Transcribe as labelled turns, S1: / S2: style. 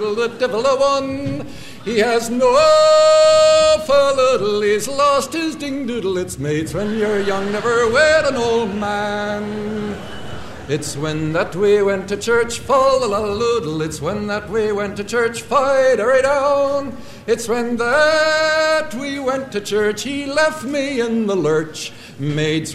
S1: the devil a one. He has no little, he's lost his ding-doodle. It's mates when you're young, never wed an old man. It's when that we went to church, fall-a-la-loodle. It's when that we went to church, fight-a-ray-down. It's when that we went to church, he left me in the lurch. Maids